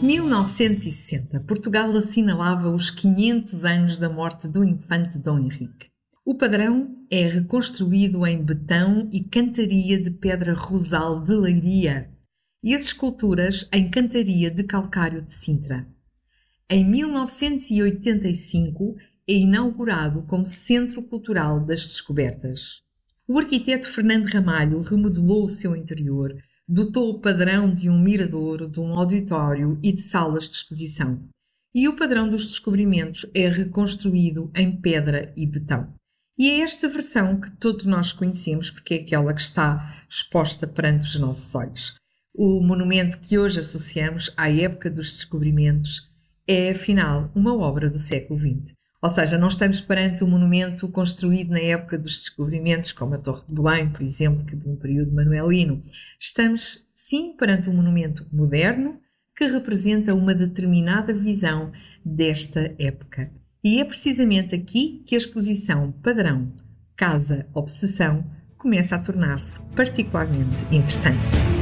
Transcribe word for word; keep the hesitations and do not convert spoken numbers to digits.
mil novecentos e sessenta, Portugal assinalava os quinhentos anos da morte do infante Dom Henrique. O padrão é reconstruído em betão e cantaria de pedra rosal de Leiria e as esculturas em cantaria de calcário de Sintra. Em mil novecentos e oitenta e cinco é inaugurado como Centro Cultural das Descobertas. O arquiteto Fernando Ramalho remodelou o seu interior, dotou o padrão de um miradouro, de um auditório e de salas de exposição. E o padrão dos descobrimentos é reconstruído em pedra e betão. E é esta versão que todos nós conhecemos, porque é aquela que está exposta perante os nossos olhos. O monumento que hoje associamos à época dos descobrimentos é, afinal, uma obra do século vinte. Ou seja, não estamos perante um monumento construído na época dos descobrimentos, como a Torre de Belém, por exemplo, que de um período manuelino. Estamos, sim, perante um monumento moderno que representa uma determinada visão desta época. E é precisamente aqui que a exposição Padrão, Casa, Obsessão começa a tornar-se particularmente interessante.